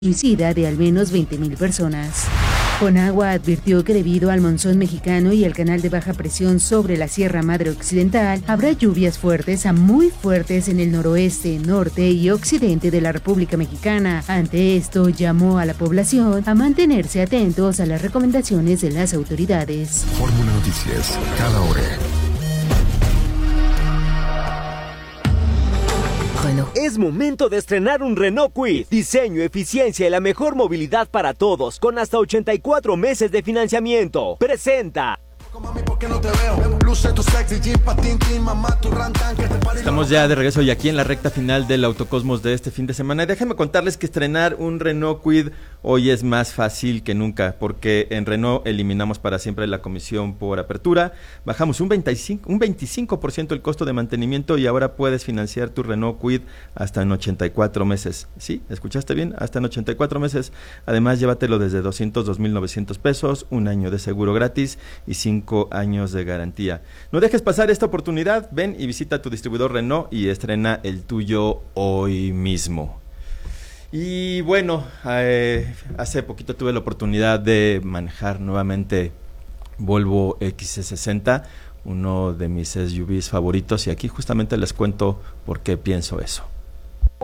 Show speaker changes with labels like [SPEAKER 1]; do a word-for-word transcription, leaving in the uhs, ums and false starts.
[SPEAKER 1] suicida de al menos veinte mil personas. Conagua advirtió que debido al monzón mexicano y el canal de baja presión sobre la Sierra Madre Occidental, habrá lluvias fuertes a muy fuertes en el noroeste, norte y occidente de la República Mexicana. Ante esto, llamó a la población a mantenerse atentos a las recomendaciones de las autoridades.
[SPEAKER 2] Fórmula Noticias, cada hora.
[SPEAKER 3] Es momento de estrenar un Renault Kwid. Diseño, eficiencia y la mejor movilidad para todos, con hasta ochenta y cuatro meses de financiamiento. Presenta.
[SPEAKER 4] Estamos ya de regreso y aquí en la recta final del Autocosmos de este fin de semana. Y déjenme contarles que estrenar un Renault Kwid hoy es más fácil que nunca, porque en Renault eliminamos para siempre la comisión por apertura, bajamos un veinticinco, un veinticinco por ciento el costo de mantenimiento y ahora puedes financiar tu Renault Kwid hasta en ochenta y cuatro meses. ¿Sí? ¿Escuchaste bien? Hasta en ochenta y cuatro meses. Además, llévatelo desde doscientos dos mil novecientos pesos, un año de seguro gratis y cinco años de garantía. No dejes pasar esta oportunidad, ven y visita tu distribuidor Renault y estrena el tuyo hoy mismo. Y bueno, eh, hace poquito tuve la oportunidad de manejar nuevamente Volvo X C sesenta, uno de mis S U Vs favoritos, y aquí justamente les cuento por qué pienso eso.